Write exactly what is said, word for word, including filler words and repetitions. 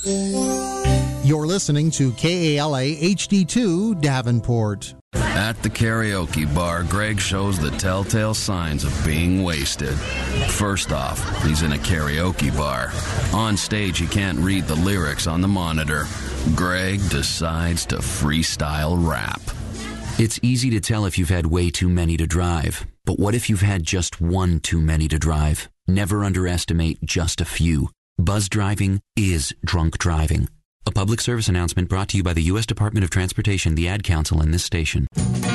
You're listening to K A L A H D two Davenport. At the karaoke bar, Greg shows the telltale signs of being wasted. First off, he's in a karaoke bar. On stage, he can't read the lyrics on the monitor. Greg decides to freestyle rap. It's easy to tell if you've had way too many to drive. But what if you've had just one too many to drive? Never underestimate just a few. Buzz driving is drunk driving. A public service announcement brought to you by the U S Department of Transportation, the Ad Council, and this station.